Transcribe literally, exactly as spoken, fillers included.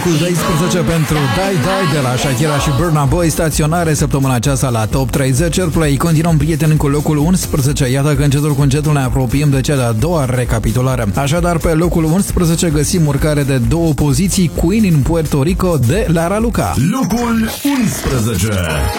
Cu doisprezece pentru Die Die de la Shakira și Burna Boy, staționare săptămâna aceasta la Top treizeci Airplay. Continuăm, prieteni, cu locul unsprezece. Iată că încetul cu încetul ne apropiem de cea de-a doua recapitulare. Așadar, pe locul unsprezece găsim urcare de două poziții, Queen in Puerto Rico de Lara Luca. Locul unsprezece.